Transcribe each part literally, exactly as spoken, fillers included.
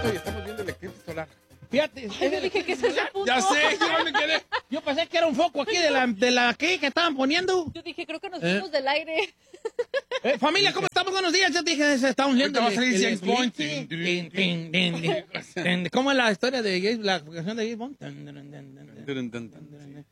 Cheto y estamos viendo el eclipse solar. Fíjate, Ay, yo dije que ese es el punto. Ya sé, yo me quedé. yo pensé que era un foco aquí de la, de la que, que estaban poniendo. Yo dije, creo que nos ¿Eh? fuimos del aire. Eh, familia, ¿cómo estamos? Buenos días. Yo te dije, se está hundiendo. Ahorita va a salir el- el James Bond. eclipse. Tin, tin, tin, tin, tin. ¿Cómo es la historia de James- la canción de James Bond? Tin, tin, tin, tin, tin, tin.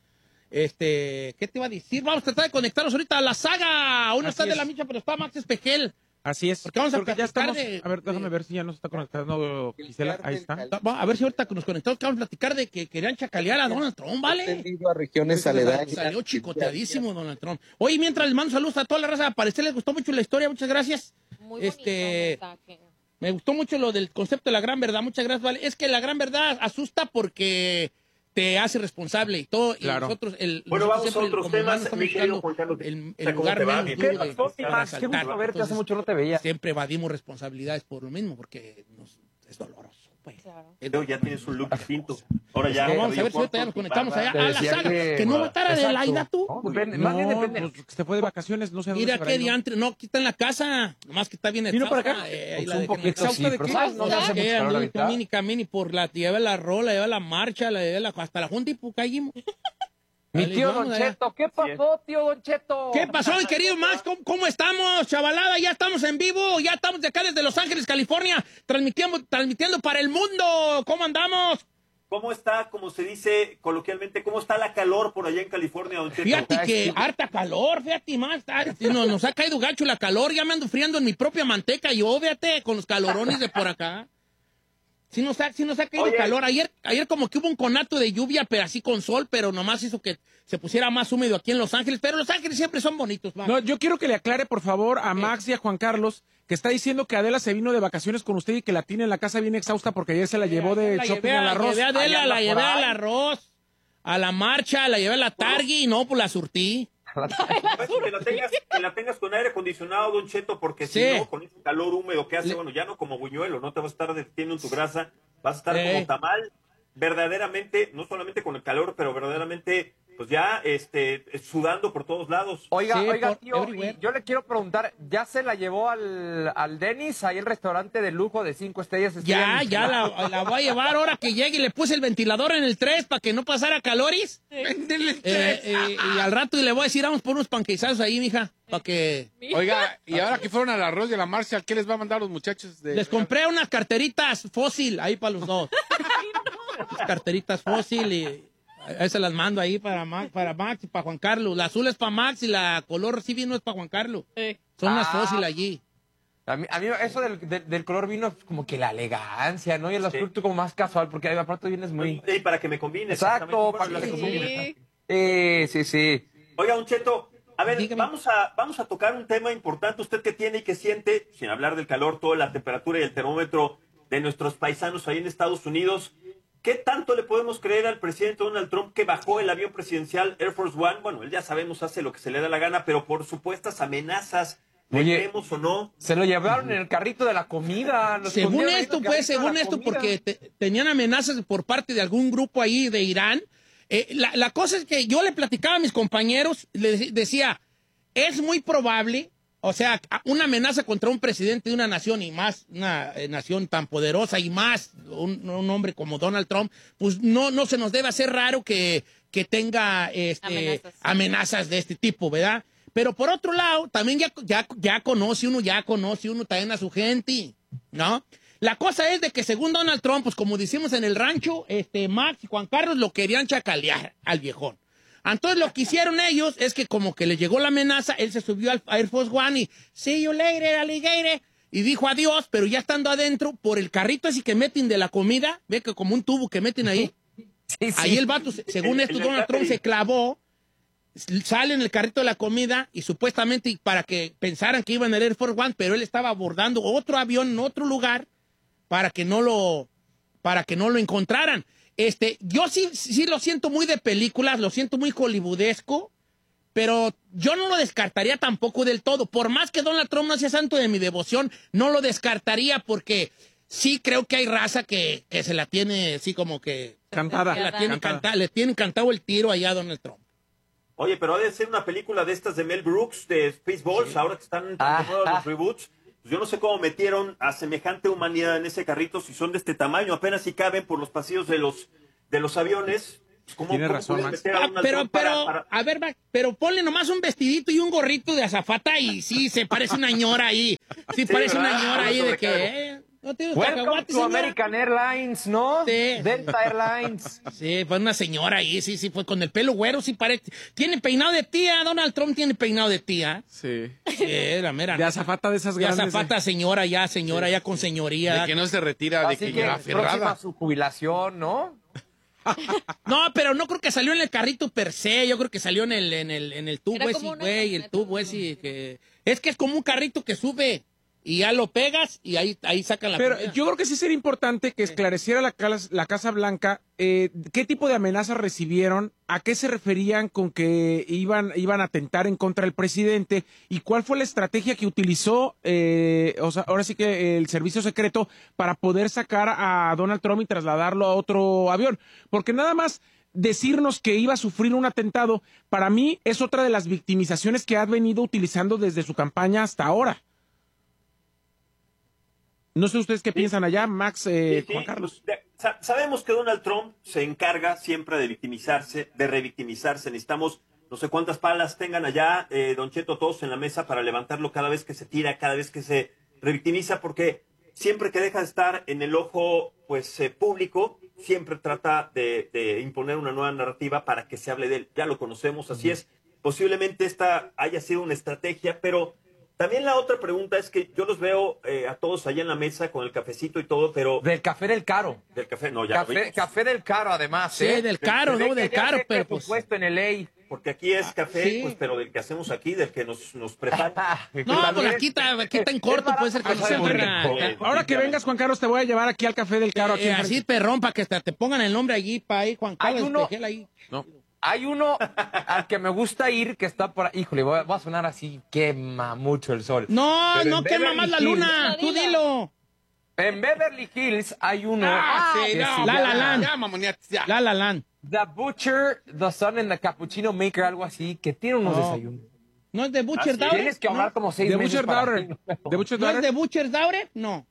Este, ¿qué te iba a decir? Vamos a tratar de conectarnos ahorita a la saga. Uno Así está de es. la micha, pero está Max Espejel. Así es. Porque vamos a Creo que ya platicar estamos. de- A ver, déjame de- ver si ya nos está conectando Gisela. Ahí está. Va, a ver si ahorita nos conectamos, que vamos a platicar de que querían chacalear a Donald Trump, ¿vale? Tendido a regiones aledañas. Salió chicoteadísimo Donald Trump. Oye, mientras les mando saludos a toda la raza, a parecer les gustó mucho la historia, muchas gracias. Muy bonito Este- mensaje. Me gustó mucho lo del concepto de la gran verdad, muchas gracias, vale. Es que la gran verdad asusta porque te hace responsable y todo. Claro. Y nosotros, el, Bueno, nosotros vamos a siempre, otros como temas, humanos, estamos mi querido buscando Juan Carlos. el, O el sea, ¿cómo lugar te va? menos Bien. duro ¿Qué de, pasó, para Max? Qué saltar. gusto verte, hace Entonces, mucho no te veía. siempre evadimos responsabilidades por lo mismo, porque nos- es doloroso. Pues. Claro. Pero ya tienes un look distinto. Ahora ya. Vamos a cabello ver si ahorita ya corto, nos conectamos barba. allá Te a la decía saga. Que, que- no matara de Exacto. la Aida tú. No, depende, más bien No, depende. pues se fue de vacaciones, no sé a dónde Mira se habrá qué ido. diantre. No, aquí está en la casa. Nomás que está bien ¿Vino para exhausta, acá? eh, ahí Pues la un dejé en la poquito casa. sí, ¿de pero qué? ¿sabes? No le hace mucho Que calor anduve ahorita. camini, camini por la, llevé la rola, la llevé la marcha, la llevé la, hasta la junta y pucayimos. Mi Dale, tío vamos Don allá. Cheto, ¿qué pasó, tío Don Cheto? ¿Qué pasó, mi querido Max? ¿Cómo, cómo estamos, chavalada? Ya estamos en vivo, ya estamos de acá desde Los Ángeles, California, transmitiendo, transmitiendo para el mundo. ¿Cómo andamos? ¿Cómo está, como se dice coloquialmente, cómo está la calor por allá en California, don Cheto? Fíjate que sí. harta calor, fíjate más. está- Nos, nos ha caído gacho la calor, ya me ando friando en mi propia manteca yo, fíjate, con los calorones de por acá. Sí nos ha, sí nos ha caído Oye. calor. Ayer, ayer como que hubo un conato de lluvia, pero así con sol, pero nomás hizo que se pusiera más húmedo aquí en Los Ángeles. Pero Los Ángeles siempre son bonitos, Max. No, yo quiero que le aclare, por favor, a Max y a Juan Carlos, que está diciendo que Adela se vino de vacaciones con usted y que la tiene en la casa bien exhausta porque ayer se la llevó de la shopping llevé, al arroz. La llevé a Adela, Allá la anda llevé por ahí. al arroz, a la marcha, la llevé a la Targi y no, pues la surtí. Que la, tengas, que la tengas con aire acondicionado, don Cheto, porque Sí. si no, con ese calor húmedo que hace, Le- bueno, ya no como buñuelo, no te vas a estar derritiendo en tu grasa, vas a estar Sí. como tamal, verdaderamente, no solamente con el calor, pero verdaderamente, pues ya, este, sudando por todos lados. Oiga, Sí, oiga, por tío, everywhere. y yo le quiero preguntar, ¿ya se la llevó al, al Dennis, ahí el restaurante de lujo de cinco estrellas? Ya, Estoy en- ya la, la voy a llevar ahora que llegue y le puse el ventilador en el tres para que no pasara calores. Véndele Eh, tres. eh, y al rato y le voy a decir, vamos por unos panquezados ahí, mija, para que... Oiga, y ahora que fueron al arroz y a la marcha, ¿qué les va a mandar a los muchachos de...? Les compré unas carteritas fósil ahí para los dos. Unas carteritas fósil y ahí se las mando ahí para Max, para Max y para Juan Carlos. La azul es para Max y la color sí vino es para Juan Carlos. Sí. Son unas Ah. fósil allí. A mí, a mí eso del, del, del color vino es como que la elegancia, ¿no? Y el Sí. aspecto como más casual, porque ahí aparte vienes muy... Y para que me combine. Exacto, exactamente. para que Bueno, se las combine. combine. Sí, sí, sí. Oiga, don Cheto, a ver, Dígame. vamos a, vamos a tocar un tema importante. Usted que tiene y que siente, sin hablar del calor, toda la temperatura y el termómetro de nuestros paisanos ahí en Estados Unidos. ¿Qué tanto le podemos creer al presidente Donald Trump que bajó el avión presidencial Air Force One? Bueno, él ya sabemos, hace lo que se le da la gana, pero por supuestas amenazas, ¿le Oye. creemos o no? Se lo llevaron en el carrito de la comida. lo Según escondieron ahí en esto, el pues, carrito de según la esto, comida. porque te- tenían amenazas por parte de algún grupo ahí de Irán. Eh, la, la cosa es que yo le platicaba a mis compañeros, les decía, es muy probable, o sea, una amenaza contra un presidente de una nación y más, una eh, nación tan poderosa y más un, un hombre como Donald Trump, pues no, no se nos debe hacer raro que, que tenga este, Amenazas. amenazas de este tipo, ¿verdad? Pero por otro lado, también ya, ya, ya conoce uno, ya conoce uno también a su gente, ¿no? La cosa es de que según Donald Trump, pues como decimos en el rancho, este Max y Juan Carlos lo querían chacalear al viejón. Entonces lo que hicieron ellos es que como que le llegó la amenaza, él se subió al Air Force One y see you later, alligator, y dijo adiós, pero ya estando adentro, por el carrito así que meten de la comida, ve que como un tubo que meten ahí, Sí, sí. ahí el vato, se- según El- esto, el Donald Trump catering. se clavó, sale en el carrito de la comida y supuestamente para que pensaran que iban al Air Force One, pero él estaba abordando otro avión en otro lugar para que no lo, para que no lo encontraran. Este, yo sí, sí lo siento muy de películas, lo siento muy hollywoodesco, pero yo no lo descartaría tampoco del todo. Por más que Donald Trump no sea santo de mi devoción, no lo descartaría porque sí creo que hay raza que, que se la tiene así como que Cantada. que la tiene Cantada. canta- le tiene cantado el tiro allá a Donald Trump. Oye, pero ha de ser una película de estas de Mel Brooks, de Spaceballs, ahora que están tan de moda los reboots. Yo no sé cómo metieron a semejante humanidad en ese carrito si son de este tamaño, apenas si caben por los pasillos de los, de los aviones. ¿Cómo, Tiene cómo razón, pueden Max. meter a Ah, Donald pero, Trump para- pero, para- a ver, Max, pero ponle nomás un vestidito y un gorrito de azafata y sí, se parece una ñora ahí. Sí, Sí, parece ¿verdad? una ñora Habla ahí de sobre que, cargo. eh, no tienes Welcome cacahuates, to señora. American Airlines, ¿no? Sí. Delta Airlines. Sí, fue una señora ahí, sí, sí, fue con el pelo güero, sí parece. Tiene peinado de tía, Donald Trump tiene peinado de tía. Sí. Sí, la mera. De azafata de esas De grandes. azafata, señora, ya, señora, ya con señoría. De que no se retira, de Así que que ya próxima a aferrada. su jubilación, ¿no? No, pero no creo que salió en el carrito per se, yo creo que salió en el, en el, en el tubo Era ese, como una güey, el camioneta. tubo ese que... Es que es como un carrito que sube y ya lo pegas y ahí, ahí sacan la Pero comida. yo creo que sí sería importante que esclareciera la, cas- la Casa Blanca eh, qué tipo de amenazas recibieron, a qué se referían con que iban, iban a atentar en contra del presidente y cuál fue la estrategia que utilizó, eh, o sea, ahora sí que el servicio secreto para poder sacar a Donald Trump y trasladarlo a otro avión. Porque nada más decirnos que iba a sufrir un atentado, para mí es otra de las victimizaciones que ha venido utilizando desde su campaña hasta ahora. No sé ustedes qué piensan allá, Max, eh, Sí, sí, Juan Carlos. pues, de- sa- sabemos que Donald Trump se encarga siempre de victimizarse, de revictimizarse. Necesitamos no sé cuántas palas tengan allá, eh, Don Cheto, todos en la mesa para levantarlo cada vez que se tira, cada vez que se revictimiza, porque siempre que deja de estar en el ojo pues eh, público, siempre trata de, de imponer una nueva narrativa para que se hable de él. Ya lo conocemos, así es. Posiblemente esta haya sido una estrategia, pero también la otra pregunta es que yo los veo eh, a todos allá en la mesa con el cafecito y todo, pero Del café del caro. del café no, ya lo Café, vimos. café del caro, además. Sí, ¿eh? del caro, De ¿no? que Del ya caro, sé que pero tu pues... puesto en el ley. Porque aquí es café, sí. pues, pero del que hacemos aquí, del que nos, nos preparan. No, pues aquí está, aquí está en corto, puede ser que Es no se barato, agarra. muy rico. Ahora que vengas, Juan Carlos, te voy a llevar aquí al Café del Caro. Aquí Eh, enfrente. así perrón, para que hasta te pongan el nombre allí, para ahí, Juan Hay Carlos uno- Espejel ahí. No. Hay uno al que me gusta ir que está por ahí. Híjole, voy a, voy a sonar así, quema mucho el sol. No, Pero no en quema Beverly más la Hills- luna, No, tú dilo. dilo. En Beverly Hills hay uno Ah, sí, que no. se La La llama Land. Ya, mamoniates, ya. La La Land. The Butcher, The Sun and the Cappuccino Maker, algo así, que tiene unos No. desayunos. ¿No es de Butcher sí. Daughter? Tienes que ahorrar ¿No? como seis De meses Butcher para Daughter. ti. De Butcher ¿No es Daughter. de Butcher Daughter? No.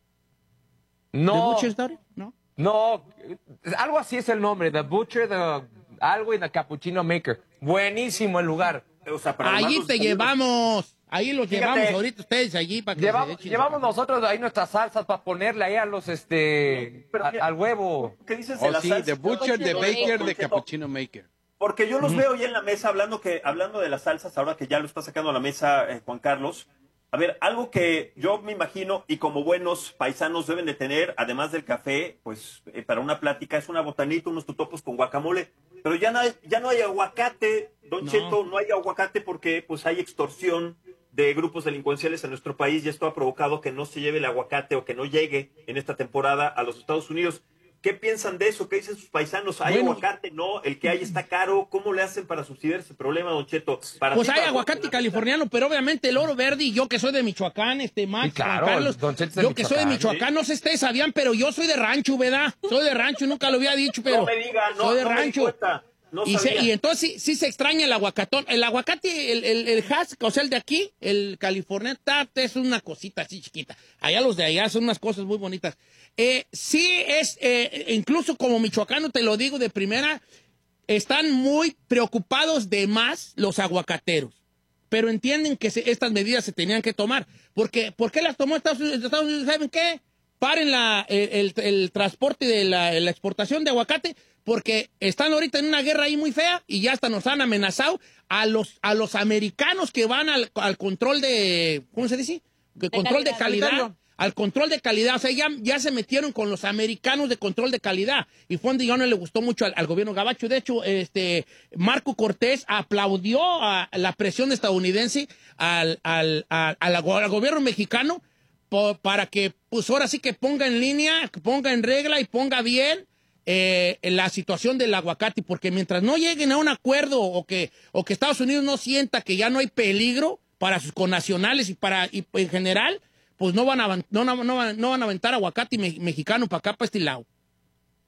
¿De No, Butcher Daughter? No. no, algo así es el nombre, The Butcher, The algo y The Cappuccino Maker. Buenísimo el lugar. O sea, para Allí armar te los llevamos. Ahí los Fíjate. llevamos ahorita ustedes allí para que Llevamos, se echen. llevamos nosotros ahí nuestras salsas para ponerle ahí a los, este, Pero a- mira, al huevo. ¿Qué dices de Oh, la sí, salsa? de Butcher, de Butcher, Baker, Don de Cheto, Cappuccino Maker. Porque yo los veo ya en la mesa hablando que hablando de las salsas, ahora que ya lo está sacando a la mesa eh, Juan Carlos. A ver, algo que yo me imagino y como buenos paisanos deben de tener, además del café, pues eh, para una plática es una botanita, unos tutopos con guacamole. Pero ya no hay, ya no hay aguacate, Don No. Cheto, no hay aguacate porque pues hay extorsión de grupos delincuenciales en nuestro país y esto ha provocado que no se lleve el aguacate o que no llegue en esta temporada a los Estados Unidos. ¿Qué piensan de eso? ¿Qué dicen sus paisanos? ¿Hay Bueno. aguacate? ¿No? ¿El que hay está caro? ¿Cómo le hacen para subsidiar ese problema, Don Cheto? Para Pues ti, hay para- aguacate californiano, pero obviamente el oro verde y yo que soy de Michoacán, este Max, Sí, claro, Juan Carlos, Don Cheto es de yo que soy de Michoacán, Michoacán, no sé si ustedes sabían, pero yo soy de rancho, ¿verdad? Soy de rancho, nunca lo había dicho, pero No me diga, no, soy de no me di rancho. cuenta, no y, se- sabía. y entonces sí, sí se extraña el aguacatón. El aguacate, el, el, el hass, o sea, el de aquí, el California Tart, es una cosita así chiquita. Allá los de allá son unas cosas muy bonitas. Eh, sí es, eh, incluso como michoacano te lo digo de primera, están muy preocupados de más los aguacateros. Pero entienden que se- estas medidas se tenían que tomar. Porque, ¿por qué las tomó Estados Unidos? Estados Unidos, ¿saben qué? Paren la, el, el- el transporte de la, la exportación de aguacate porque están ahorita en una guerra ahí muy fea y ya hasta nos han amenazado a los, a los americanos que van al, al control de, ¿cómo se dice? De control de calidad. calidad. Al control de calidad. O sea, ya, ya se metieron con los americanos de control de calidad. Y fue donde ya no le gustó mucho al, al gobierno gabacho. De hecho, este Marco Cortés aplaudió a la presión estadounidense al, al, al, al, al gobierno mexicano por- para que, pues ahora sí que ponga en línea, que ponga en regla y ponga bien eh, la situación del aguacate. Porque mientras no lleguen a un acuerdo o que, o que Estados Unidos no sienta que ya no hay peligro para sus connacionales y para y en general, pues no van a, avan- no, no, no van, no van a aventar aguacate me- mexicano para acá, para este lado.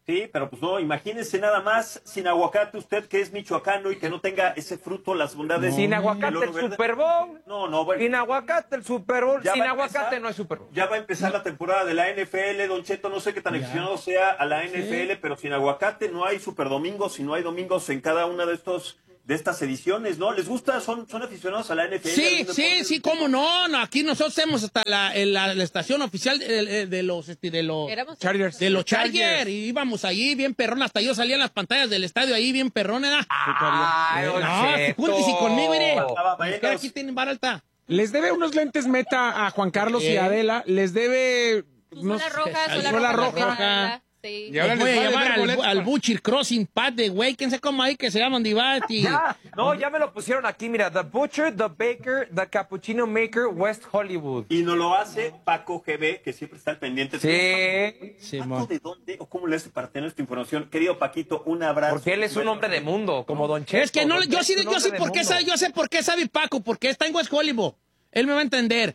Sí, pero pues no, imagínense nada más sin aguacate usted que es michoacano y que no tenga ese fruto, las bondades. Sin aguacate del oro el verde. Super Bowl. No, no, bueno. Sin aguacate el Super Bowl. Ya Sin va a aguacate empezar- no hay Super Bowl. Ya va a empezar la temporada de la N F L, Don Cheto, no sé qué tan aficionado sea a la N F L, pero sin aguacate no hay super domingos y no hay domingos en cada una de estos de estas ediciones, ¿no? ¿Les gusta? ¿Son, son aficionados a la N F L? Sí, ¿Algún sí, deporte? sí, cómo no, no, aquí nosotros hacemos hasta la, en la, la estación oficial de, de- de los, este, de los, Éramos Chargers. de los Chargers. Chargers, y íbamos ahí bien perrón, hasta yo salía en las pantallas del estadio ahí bien perrón, ¿eh? Ay, Don No, Cheto. júntese conmigo, mire. Estaba Como menos. quiera, aquí tienen vara alta. Les debe unos lentes Meta a Juan Carlos y Eh. Adela. Les debe... Su unos- sola roja, Al sola sola roja. roja. también, Adela. Sí. Y ahora Les voy a les va a llevar deber al, boletos al para- Butcher Crossing Pad de güey, quién sabe cómo ahí que se llaman Divat y... Ya, no, ya me lo pusieron aquí, mira, The Butcher, The Baker, The Cappuccino Maker, West Hollywood. Y nos lo hace Paco G B, que siempre está al pendiente. Sí, Sí, ¿Paco mo. de dónde o cómo le hace para tener esta información? Querido Paquito, un abrazo. porque él es un hombre de mundo, como Don Cheto. Es que no, Don yo Cheto sí, es un yo sé hombre de por qué mundo. sabe, yo sé por qué sabe Paco, porque está en West Hollywood. Él me va a entender.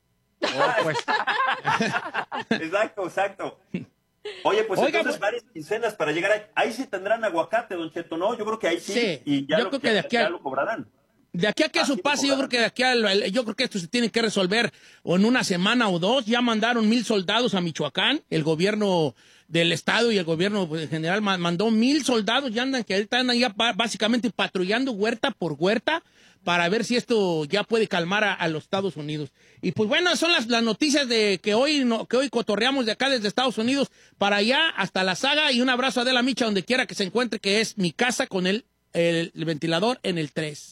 Exacto, exacto. Oye, pues Oiga, entonces bu- varias quincenas para llegar ahí. Ahí sí tendrán aguacate, Don Cheto, ¿no? Yo creo que ahí sí. Sí, y ya yo lo, creo que ya- de aquí ya a- lo cobrarán. De aquí a que eso Así pase, lo yo creo que de aquí a, lo- yo creo que esto se tiene que resolver o en una semana o dos. Ya mandaron mil soldados a Michoacán, el gobierno del estado y el gobierno pues, en general ma- mandó mil soldados, ya andan, que ahorita andan ya pa- básicamente patrullando huerta por huerta para ver si esto ya puede calmar a, a los Estados Unidos. Y pues bueno, son las, las noticias de que hoy no, que hoy cotorreamos de acá desde Estados Unidos para allá hasta la saga, y un abrazo a Adela Micha donde quiera que se encuentre, que es mi casa con el, el, el ventilador en el tres.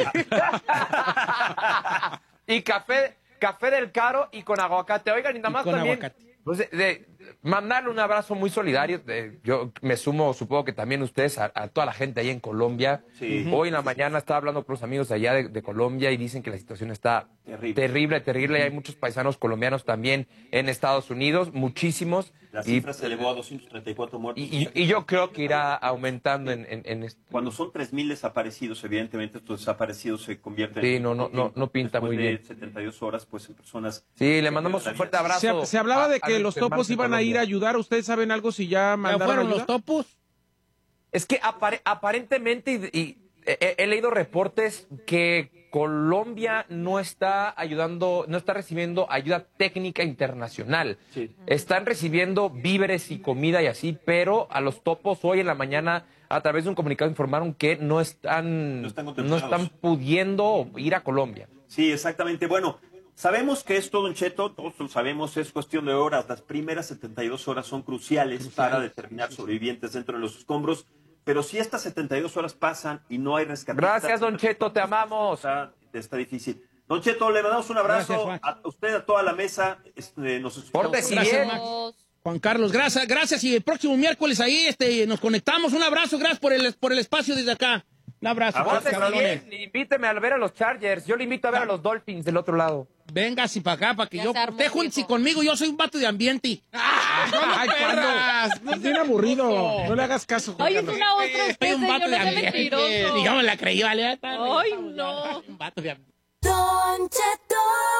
Y café, café del caro y con aguacate. Oigan, y nada Y más con también, aguacate. pues, de, de mandarle un abrazo muy solidario. de- yo me sumo, supongo que también ustedes, a, a toda la gente ahí en Colombia. Sí. Hoy en la mañana estaba hablando con los amigos allá de, de Colombia y dicen que la situación está Terrible. terrible, terrible. Y hay muchos paisanos colombianos también en Estados Unidos, muchísimos. La Y, cifra se elevó a doscientos treinta y cuatro muertos. y, y- y yo creo que irá aumentando en, en, en esto. Cuando son tres mil desaparecidos, evidentemente estos desaparecidos se convierten Sí, en... no, no, no, no pinta después muy de bien. setenta y dos horas, pues en personas... Sí, le mandamos un fuerte abrazo. Se, se hablaba a- de a que los nuestros topos hermanos en iban a ir a Colombia. ayudar. ¿Ustedes saben algo si ya ¿Ya mandaron fueron ayuda? los topos? Es que apare- aparentemente, y, y he, he leído reportes que Colombia no está ayudando, no está recibiendo ayuda técnica internacional. Sí. Están recibiendo víveres y comida y así, pero a los topos hoy en la mañana, a través de un comunicado, informaron que no están, No están no contemplados. están pudiendo ir a Colombia. Sí, exactamente. Bueno, sabemos que esto, Don Cheto, todos lo sabemos, es cuestión de horas. Las primeras setenta y dos horas son cruciales, para determinar sobrevivientes dentro de los escombros. Pero si estas setenta y dos horas pasan y no hay rescatistas... Gracias, Don Cheto, te amamos. Está, está difícil. Don Cheto, le mandamos un Gracias, abrazo Juan. a usted, a toda la mesa. Este, nos escuchamos. Pórtese Gracias, bien. Max. Dos. Juan Carlos, gracias, gracias. Y el próximo miércoles ahí este, nos conectamos. Un abrazo, gracias por el, por el espacio desde acá. Un abrazo. Abrazo, pues, Pórtese cabrones. bien, invíteme a ver a los Chargers. Yo le invito a ver a los Dolphins del otro lado. Venga, si para acá, para que Ya yo. se armó, Usted júntese viejo. conmigo, yo soy un vato de ambiente. Ay, ¿cuándo? Es bien aburrido. No le hagas caso, Juan Ay, es Carlos. una ostra Soy usted, un vato señor, de no sea ambiente. mentiroso. Digamos, la creí, ¿vale? Ay, no. Un vato de ambiente. Don Cheto.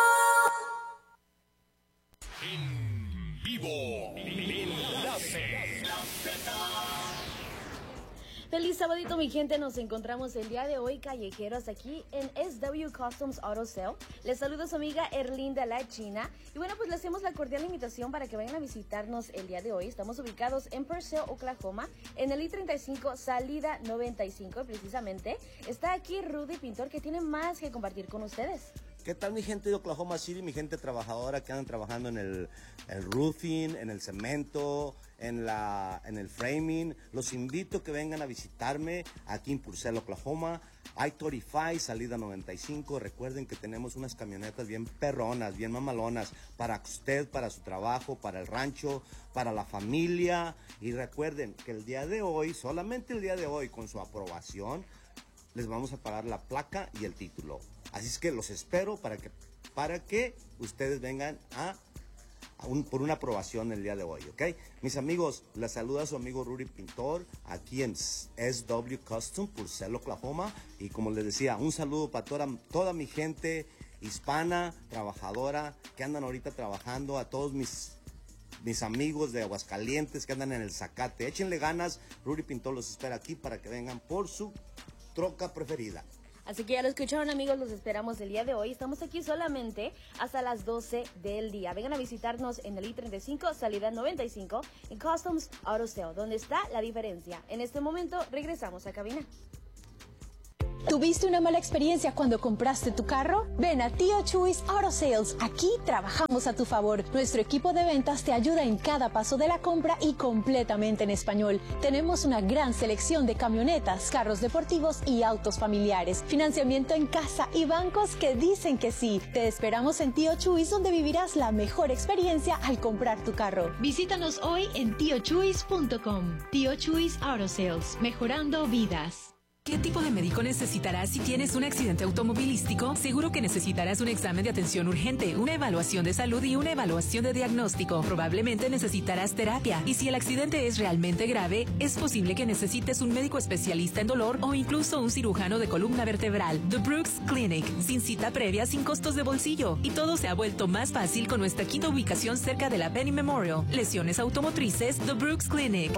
Feliz sabadito, mi gente. Nos encontramos el día de hoy callejeros aquí en S W Customs Auto Sale. Les saluda su amiga Erlinda La China. Y bueno, pues le hacemos la cordial invitación para que vayan a visitarnos el día de hoy. Estamos ubicados en Purcell, Oklahoma, en el I treinta y cinco, salida noventa y cinco. Precisamente está aquí Rudy Pintor, que tiene más que compartir con ustedes. ¿Qué tal mi gente de Oklahoma City, mi gente trabajadora que andan trabajando en el, el roofing, en el cemento, en, la, en el framing? Los invito a que vengan a visitarme aquí en Purcell, Oklahoma. I treinta y cinco, salida noventa y cinco. Recuerden que tenemos unas camionetas bien perronas, bien mamalonas, para usted, para su trabajo, para el rancho, para la familia. Y recuerden que el día de hoy, solamente el día de hoy, con su aprobación, les vamos a pagar la placa y el título. Así es que los espero para que, para que ustedes vengan a, a un, por una aprobación el día de hoy, ¿ok? Mis amigos, les saluda su amigo Rudy Pintor aquí en S W Custom, Purcell, Oklahoma. Y como les decía, un saludo para toda, toda mi gente hispana, trabajadora, que andan ahorita trabajando, a todos mis mis amigos de Aguascalientes que andan en el Zacate. Échenle ganas, Rudy Pintor los espera aquí para que vengan por su troca preferida. Así que ya lo escucharon, amigos, los esperamos el día de hoy. Estamos aquí solamente hasta las doce del día. Vengan a visitarnos en el I treinta y cinco, salida noventa y cinco, en Customs Auto Sale, donde está la diferencia. En este momento regresamos a cabina. ¿Tuviste una mala experiencia cuando compraste tu carro? Ven a Tío Chuys Auto Sales. Aquí trabajamos a tu favor. Nuestro equipo de ventas te ayuda en cada paso de la compra y completamente en español. Tenemos una gran selección de camionetas, carros deportivos y autos familiares. Financiamiento en casa y bancos que dicen que sí. Te esperamos en Tío Chuys, donde vivirás la mejor experiencia al comprar tu carro. Visítanos hoy en tío chuys punto com. Tío Chuys Auto Sales, mejorando vidas. ¿Qué tipo de médico necesitarás si tienes un accidente automovilístico? Seguro que necesitarás un examen de atención urgente, una evaluación de salud y una evaluación de diagnóstico. Probablemente necesitarás terapia. Y si el accidente es realmente grave, es posible que necesites un médico especialista en dolor o incluso un cirujano de columna vertebral. The Brooks Clinic, sin cita previa, sin costos de bolsillo. Y todo se ha vuelto más fácil con nuestra quinta ubicación cerca de la Penny Memorial. Lesiones automotrices, The Brooks Clinic.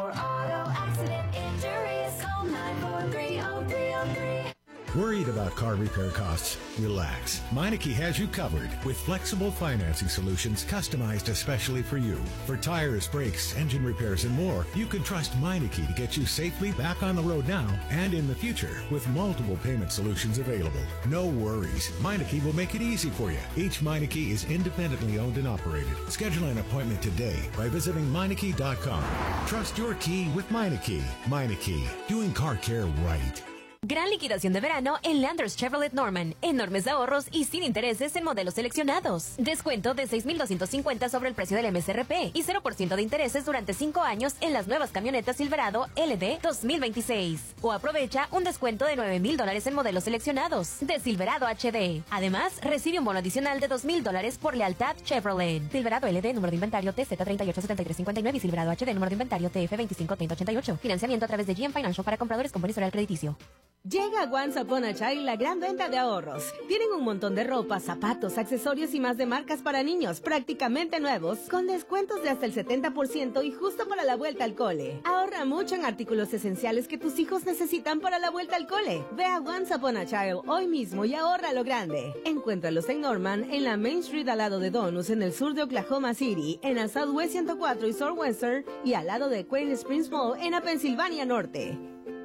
Worried about car repair costs? Relax. Meineke has you covered with flexible financing solutions customized especially for you. For tires, brakes, engine repairs, and more, you can trust Meineke to get you safely back on the road now and in the future with multiple payment solutions available. No worries. Meineke will make it easy for you. Each Meineke is independently owned and operated. Schedule an appointment today by visiting Meineke dot com. Trust your key with Meineke. Meineke, doing car care right. Gran liquidación de verano en Landers Chevrolet Norman. Enormes ahorros y sin intereses en modelos seleccionados. Descuento de seis mil doscientos cincuenta sobre el precio del M S R P y cero por ciento de intereses durante cinco años en las nuevas camionetas Silverado L D dos mil veintiséis. O aprovecha un descuento de nueve mil dólares en modelos seleccionados de Silverado H D. Además, recibe un bono adicional de dos mil dólares por lealtad Chevrolet. Silverado L D, número de inventario T Z treinta y ocho setenta y tres cincuenta y nueve y Silverado H D, número de inventario T F veinticinco treinta ochenta y ocho. Financiamiento a través de G M Financial para compradores con buen historial crediticio. Llega a Once Upon a Child la gran venta de ahorros. Tienen un montón de ropa, zapatos, accesorios y más de marcas para niños prácticamente nuevos, con descuentos de hasta el setenta por ciento y justo para la vuelta al cole. Ahorra mucho en artículos esenciales que tus hijos necesitan para la vuelta al cole. Ve a Once Upon a Child hoy mismo y ahorra lo grande. Encuéntralos en Norman, en la Main Street al lado de Donus, en el sur de Oklahoma City, en la Southwest ciento cuatro y Southwestern y al lado de Quail Springs Mall en la Pensilvania Norte.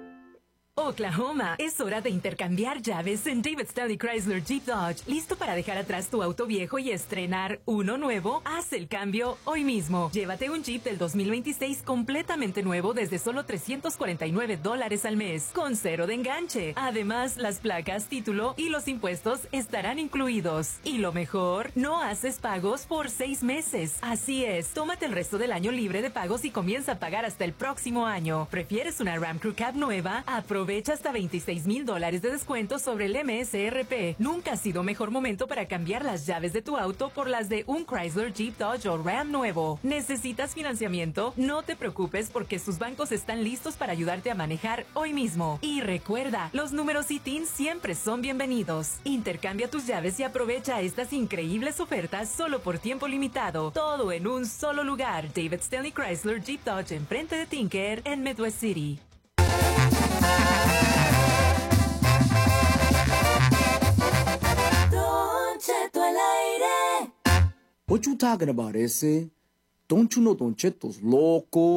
Oklahoma, es hora de intercambiar llaves en David Stanley Chrysler Jeep Dodge. ¿Listo para dejar atrás tu auto viejo y estrenar uno nuevo? Haz el cambio hoy mismo. Llévate un Jeep del dos mil veintiséis completamente nuevo desde solo trescientos cuarenta y nueve dólares al mes, con cero de enganche. Además, las placas, título y los impuestos estarán incluidos. Y lo mejor, no haces pagos por seis meses. Así es, tómate el resto del año libre de pagos y comienza a pagar hasta el próximo año. ¿Prefieres una Ram Crew Cab nueva? Aprovecha Aprovecha hasta veintiséis mil dólares de descuento sobre el M S R P. Nunca ha sido mejor momento para cambiar las llaves de tu auto por las de un Chrysler, Jeep, Dodge o Ram nuevo. ¿Necesitas financiamiento? No te preocupes porque sus bancos están listos para ayudarte a manejar hoy mismo. Y recuerda, los números I T I N siempre son bienvenidos. Intercambia tus llaves y aprovecha estas increíbles ofertas solo por tiempo limitado. Todo en un solo lugar. David Stanley Chrysler, Jeep, Dodge, enfrente de Tinker en Midwest City. Don Cheto al aire. What you talking about, ese? Don't you know Don Cheto's loco?